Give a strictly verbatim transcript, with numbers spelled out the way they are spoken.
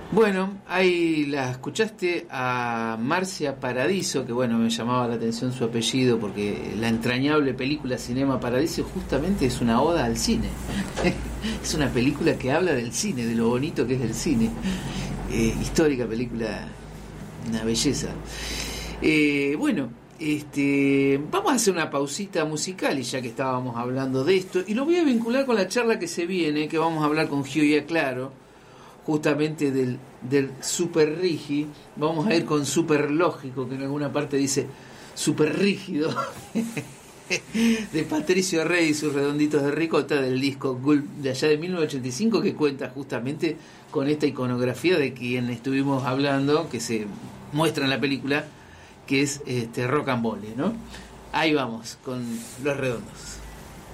Bueno, ahí la escuchaste a Marcia Paradiso, que bueno, me llamaba la atención su apellido porque la entrañable película Cinema Paradiso justamente es una oda al cine. Es una película que habla del cine, de lo bonito que es el cine. Eh, histórica película, una belleza. Eh, bueno, este, vamos a hacer una pausita musical y ya que estábamos hablando de esto, y lo voy a vincular con la charla que se viene, que vamos a hablar con Gioia Claro, justamente del, del super rigi. Vamos a ir con super lógico, que en alguna parte dice super rígido, de Patricio Rey y sus redonditos de ricota, del disco Gulp de allá de mil novecientos ochenta y cinco, que cuenta justamente con esta iconografía de quien estuvimos hablando, que se muestra en la película, que es este Rocambole, ¿no? Ahí vamos con Los Redondos.